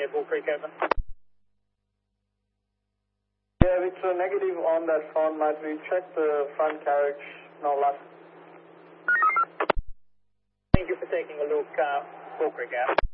Air Bull Creek, over. Yeah, it's a negative on that front, mate. We checked the front carriage, no luck. Thank you for taking a look, Bull Creek, out.